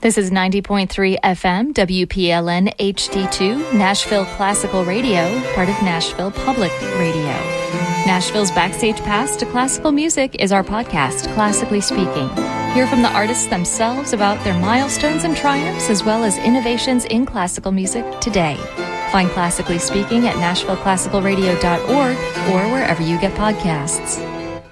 This is 90.3 FM, WPLN HD2, Nashville Classical Radio, part of Nashville Public Radio. Nashville's Backstage Pass to Classical Music is our podcast, Classically Speaking. Hear from the artists themselves about their milestones and triumphs, as well as innovations in classical music today. Find Classically Speaking at NashvilleClassicalRadio.org or wherever you get podcasts.